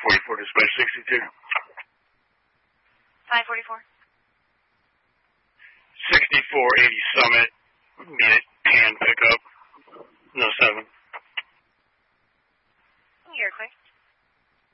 544 dispatch 62. 544. 6480 Summit, minute hand pickup, no 7.